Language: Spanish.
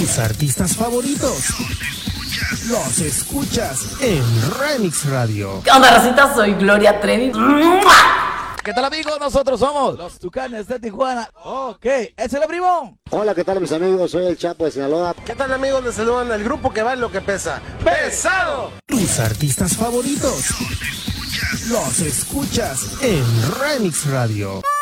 Tus artistas favoritos los escuchas en Remix Radio. ¿Qué onda, racita? Soy Gloria Trevi. ¿Qué tal, amigos? Nosotros somos los Tucanes de Tijuana. Ok, ¡es el primo! Hola, ¿qué tal, mis amigos? Soy el Chapo de Sinaloa. ¿Qué tal, amigos? Les saludan el grupo que vale lo que pesa. ¡Pesado! Tus artistas favoritos los escuchas en Remix Radio.